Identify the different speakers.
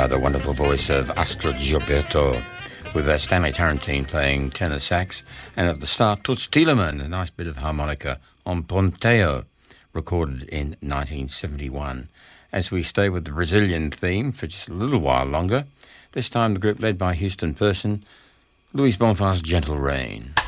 Speaker 1: The wonderful voice of Astrid Gilberto with Stanley Tarantine playing tenor sax, and at the start Toots Thielemans, a nice bit of harmonica on Ponteo, recorded in 1971. As we stay with the Brazilian theme for just a little while longer, this time the group led by Houston Person, Luis Bonfar's Gentle Rain.